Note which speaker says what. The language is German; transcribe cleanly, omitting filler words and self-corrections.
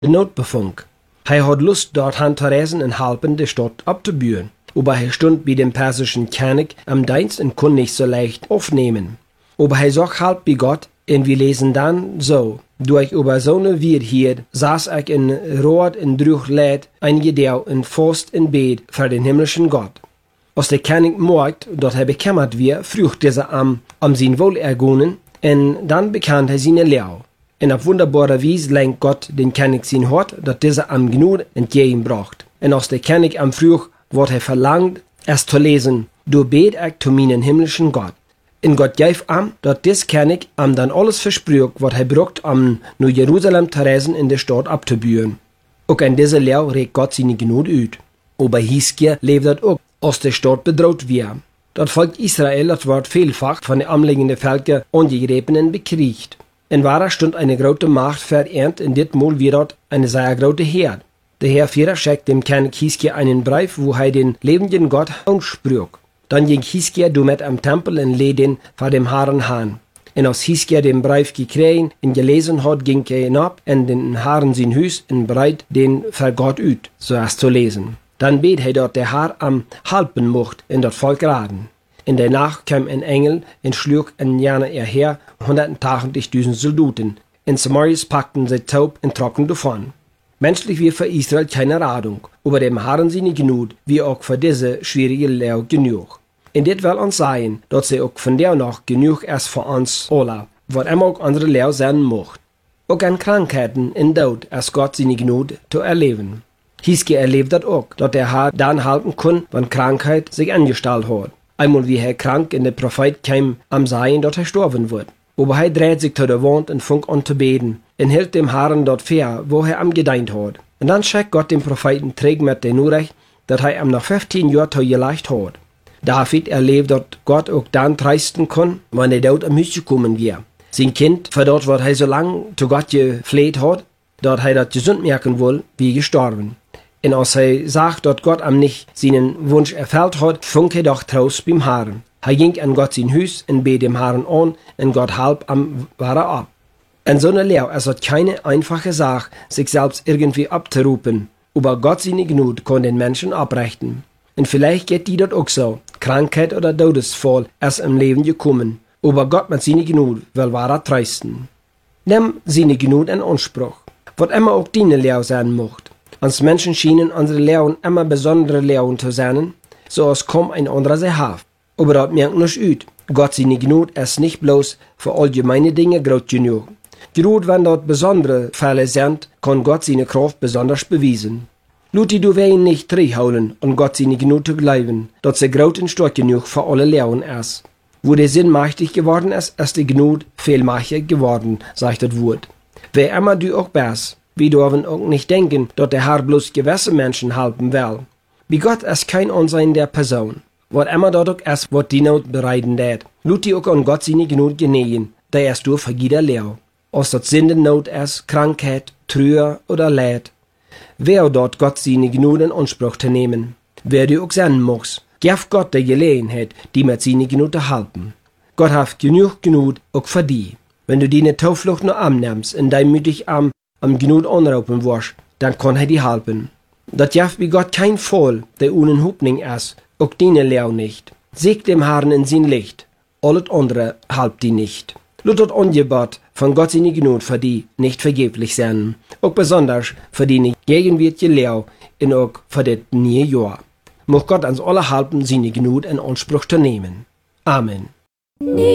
Speaker 1: noodbefunk. Hij had lust dorthin te reizen en helpen de stad op te bouwen. Aber hij stond bij den persischen König am Dienst und kon nicht so leicht aufnehmen. Aber hij zag halb bij Gott, und wir lesen dann so: Durch über so eine Wirrheit saß ich in Rot und Druch leid, einige Dau in Faust in Bett für den himmlischen Gott. Als der König merkt, dass er bekämmert wird, frucht dieser am sein Wohlergehen, und dann bekannt er seine Lehre. Und auf wunderbare Weise lenkt Gott den König sein Hort, dass dieser am Gnade entgegenbracht. Und als der König am Fruch wird er verlangt, es zu lesen: Du bet ich zu meinen himmlischen Gott. Und Gott gab dass des König dann alles versprüht, was er braucht, nach Jerusalem zu reisen in der Stadt abzubühen. Auch in dieser Lehre regt Gott seine Gnade uit. Aber Hiskia lebt das auch, als der Stadt bedroht wird. Das Volk Israel, das wird vielfach von den umliegenden Völkern angegriffen und bekriegt. In wahrer Stund eine große Macht verehrt, in dit Mal wird dort eine sehr große Herd. Der Herr Führer schickt dem König Hiskia einen Brief, wo er den lebenden Gott ansprüht. Dann ging Hiskia damit am Tempel und lädt den vor dem Herrn an. Und als Hiskia den Brief gekriegt und gelesen hat, ging er hinab in den Herrn sein Haus und bereit den für Gott ut, so als zu lesen. Dann bet er dort der Herr am halben Macht in das Volk raten. In der Nacht kam ein Engel und schlug in Jana ihr Heer 180.000 Soldaten. In Samaria packten sie taub und trocken davon. Menschlich wie für Israel keine Radung, aber dem Herrn seine Gnade wie auch für diese schwierige Lehre genug. Und dit will uns sagen, dass sie auch von der noch genug ist für uns alle, was immer auch unsere Lehre sein macht. Auch an Krankheiten und Tod ist Gott seine Gnade zu erleben. Hiskia erlebt das auch, dass der Herr dann halten kann, wenn Krankheit sich angestellt hat. Einmal wie er krank und der Prophet kam am Sagen, dass er sterben wird. Aber er dreht sich zu der Wand und fängt an zu beten und hält dem Herrn dort fair, wo er am gedient hat. Und dann schickt Gott den Propheten trägt mit der Nachricht, dass er ihm nach 15 Jahren zu geleicht hat. David erlebt, dass Gott auch dann trösten kann, wenn er dort am Haus gekommen wird. Sein Kind, für dort, was er so lange zu Gott gefleht hat, dass er das gesund merken will, wie gestorben. Und als er sagt, dass Gott ihm nicht seinen Wunsch erfüllt hat, fängt er doch Trost beim Herrn. Er ging an Gott sein Haus und bet dem Herrn an, und Gott halb am war ab. In so einer Lehre ist es keine einfache Sache, sich selbst irgendwie abzurufen. Aber Gott seine Gnade kann den Menschen abrichten. Und vielleicht geht die dort auch so. Krankheit oder Todesfall ist im Leben gekommen. Aber Gott mit seiner Gnade will wahrer trösten. Nimm seine Gnade in Anspruch. Was immer auch deine Lehre sein macht. Uns Menschen schienen unsere Lehren immer besondere Lehren zu sein, so als kaum ein anderer sie hat. Aber das merkt nicht ut. Gott seine Gnade ist nicht bloß für allgemeine Dinge groß genug. Gerade wenn dort besondere Fälle sind, kann Gott seine Kraft besonders beweisen. Luti, du wirst nicht holen und Gott seine Gnade zu bleiben, dass sie groß und stark genug für alle Lehren ist. Wo der Sinn mächtig geworden ist die Gnade fehlmächtig geworden, sagt das Wort. Wer immer du auch bist, wir dürfen auch nicht denken, dass der Herr bloß gewisse Menschen helfen will. Wie Gott ist kein Ansehen der Person. Was immer dort auch ist, was die Not bereiten wird. Luti auch an Gott seine Gnade genehen, der ist durch für jeder Lehre. Als das Sündennot ist, Krankheit, Trühe oder Leid. Wer dort Gott seine Gnade in Anspruch zu nehmen. Wer du auch sein muss, gib Gott die Gelegenheit, die mit seiner Gnade zu halten. Gott hat genug Gnade auch für die. Wenn du deine Tauflucht nur annimmst und deimütig am Gnade anrufen wirst, dann kann er dir helfen. Das gibt wie Gott kein Fall, der ohne Hoffnung ist, auch deine Lehre nicht. Sieg dem Herrn in sein Licht, alles andere halbt die nicht. Lass das Angebot von Gott seine Gnade für die nicht vergeblich sein, auch besonders für die gegenwärtige Lehre und auch für das neue Jahr. Mag Gott uns alle helfen, seine Gnade in Anspruch zu nehmen. Amen.